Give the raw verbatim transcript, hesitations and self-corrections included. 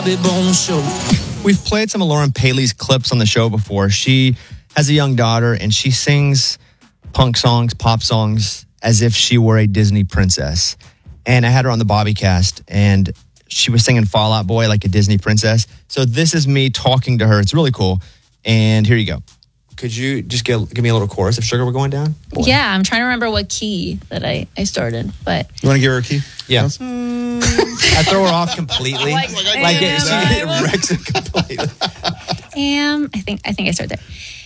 Bobby Bones Show. We've played some of Lauren Paley's clips on the show before. She has a young daughter, and she sings punk songs, pop songs, as if she were a Disney princess. And I had her on the Bobbycast, and she was singing Fall Out Boy like a Disney princess. So this is me talking to her. It's really cool. And here you go. Could you just give, give me a little chorus if Sugar were going down? Boy. Yeah, I'm trying to remember what key that I, I started, but... You want to give her a key? Yeah. Mm. I throw her off completely. Like, like it, am, she, it wrecks it completely. Am, I think, I think I started there.